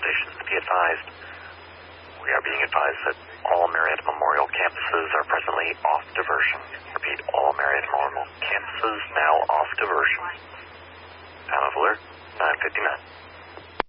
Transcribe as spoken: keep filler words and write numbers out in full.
stations. Be advised, we are being advised that all Marietta Memorial campuses are presently off diversion. Repeat, all Marietta Memorial campuses now off diversion. Time of alert, nine fifty-nine.